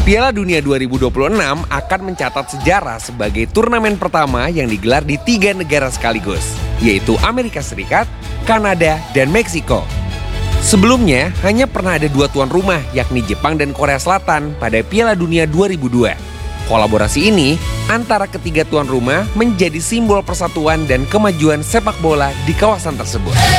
Piala Dunia 2026 akan mencatat sejarah sebagai turnamen pertama yang digelar di 3 negara sekaligus, yaitu Amerika Serikat, Kanada, dan Meksiko. Sebelumnya, hanya pernah ada 2 tuan rumah, yakni Jepang dan Korea Selatan pada Piala Dunia 2002. Kolaborasi ini antara ketiga tuan rumah menjadi simbol persatuan dan kemajuan sepak bola di kawasan tersebut.